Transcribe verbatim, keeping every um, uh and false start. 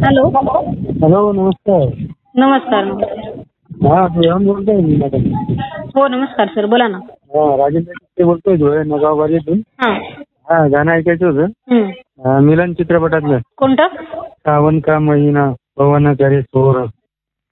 Hello. Hello, नमस्कार. नमस्कार. हा, जेवण बोलतोय मी मॅडम. हो नमस्कार सर, बोला ना. हा, राजेंद्र चित्ते बोलतोय धुळे नगाव वारीतून. हा. हा, गाणं ऐकायचं होतं. हम्म. अं, मिलन चित्रपटातलं. कोणतं? सावन का महिना पवन करे थोर.